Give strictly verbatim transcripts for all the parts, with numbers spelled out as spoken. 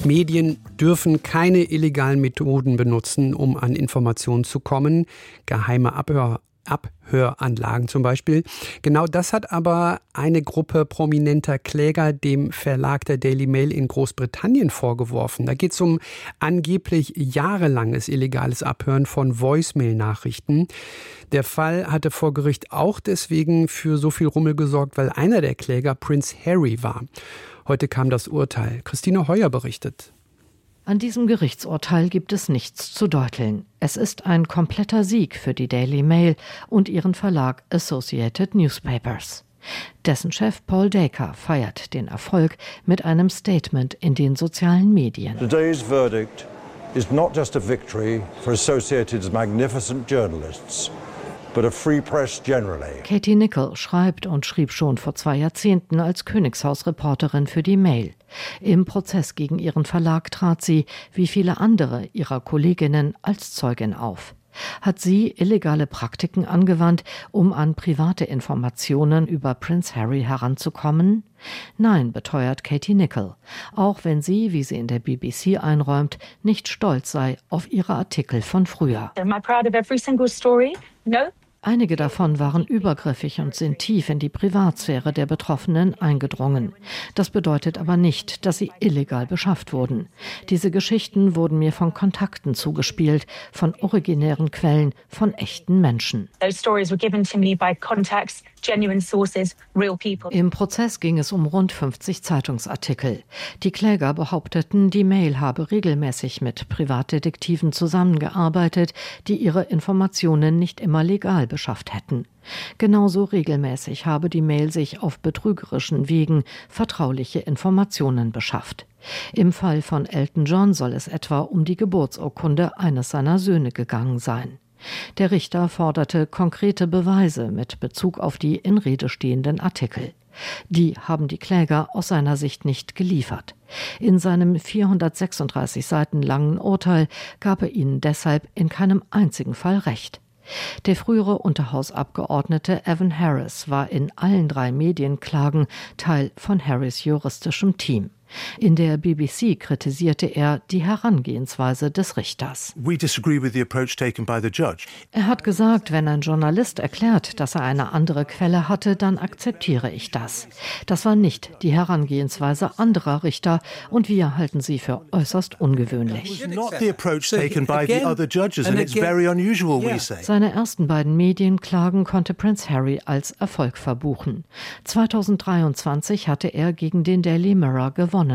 Medien dürfen keine illegalen Methoden benutzen, um an Informationen zu kommen. Geheime Abhör Abhöranlagen zum Beispiel. Genau das hat aber eine Gruppe prominenter Kläger dem Verlag der Daily Mail in Großbritannien vorgeworfen. Da geht es um angeblich jahrelanges illegales Abhören von Voicemail-Nachrichten. Der Fall hatte vor Gericht auch deswegen für so viel Rummel gesorgt, weil einer der Kläger Prince Harry war. Heute kam das Urteil. Christine Heuer berichtet. An diesem Gerichtsurteil gibt es nichts zu deuteln. Es ist ein kompletter Sieg für die Daily Mail und ihren Verlag Associated Newspapers. Dessen Chef Paul Dacre feiert den Erfolg mit einem Statement in den sozialen Medien. Today's verdict is not just a victory for Associated's magnificent journalists, but a free press generally. Katie Nicholl schreibt und schrieb schon vor zwei Jahrzehnten als Königshausreporterin für die Mail. Im Prozess gegen ihren Verlag trat sie, wie viele andere ihrer Kolleginnen, als Zeugin auf. Hat sie illegale Praktiken angewandt, um an private Informationen über Prince Harry heranzukommen? Nein, beteuert Katie Nicholl, auch wenn sie, wie sie in der B B C einräumt, nicht stolz sei auf ihre Artikel von früher. Am I proud of every single story? No. Einige davon waren übergriffig und sind tief in die Privatsphäre der Betroffenen eingedrungen. Das bedeutet aber nicht, dass sie illegal beschafft wurden. Diese Geschichten wurden mir von Kontakten zugespielt, von originären Quellen, von echten Menschen. Those stories were given to me by contacts, genuine sources, real people. Im Prozess ging es um rund fünfzig Zeitungsartikel. Die Kläger behaupteten, die Mail habe regelmäßig mit Privatdetektiven zusammengearbeitet, die ihre Informationen nicht immer legal beschafft hätten. Genauso regelmäßig habe die Mail sich auf betrügerischen Wegen vertrauliche Informationen beschafft. Im Fall von Elton John soll es etwa um die Geburtsurkunde eines seiner Söhne gegangen sein. Der Richter forderte konkrete Beweise mit Bezug auf die in Rede stehenden Artikel. Die haben die Kläger aus seiner Sicht nicht geliefert. In seinem vierhundertsechsunddreißig Seiten langen Urteil gab er ihnen deshalb in keinem einzigen Fall recht. Der frühere Unterhausabgeordnete Evan Harris war in allen drei Medienklagen Teil von Harrys juristischem Team. In der B B C kritisierte er die Herangehensweise des Richters. We disagree with the approach taken by the judge. Er hat gesagt, wenn ein Journalist erklärt, dass er eine andere Quelle hatte, dann akzeptiere ich das. Das war nicht die Herangehensweise anderer Richter und wir halten sie für äußerst ungewöhnlich. Not the approach taken by the other judges and it's very unusual, we say. Seine ersten beiden Medienklagen konnte Prince Harry als Erfolg verbuchen. zweitausenddreiundzwanzig hatte er gegen den Daily Mirror gewonnen.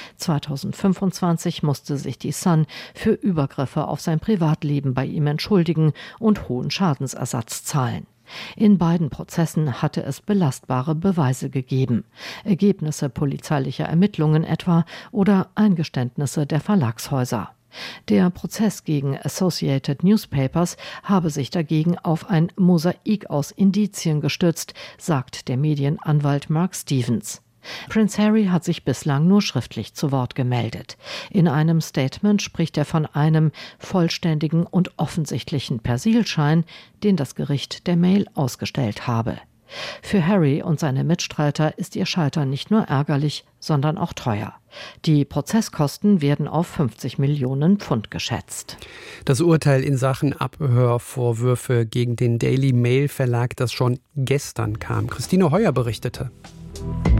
zweitausendfünfundzwanzig musste sich die Sun für Übergriffe auf sein Privatleben bei ihm entschuldigen und hohen Schadensersatz zahlen. In beiden Prozessen hatte es belastbare Beweise gegeben, Ergebnisse polizeilicher Ermittlungen etwa oder Eingeständnisse der Verlagshäuser. Der Prozess gegen Associated Newspapers habe sich dagegen auf ein Mosaik aus Indizien gestützt, sagt der Medienanwalt Mark Stevens. Prince Harry hat sich bislang nur schriftlich zu Wort gemeldet. In einem Statement spricht er von einem vollständigen und offensichtlichen Persilschein, den das Gericht der Mail ausgestellt habe. Für Harry und seine Mitstreiter ist ihr Scheitern nicht nur ärgerlich, sondern auch teuer. Die Prozesskosten werden auf fünfzig Millionen Pfund geschätzt. Das Urteil in Sachen Abhörvorwürfe gegen den Daily Mail Verlag, das schon gestern kam. Christine Heuer berichtete.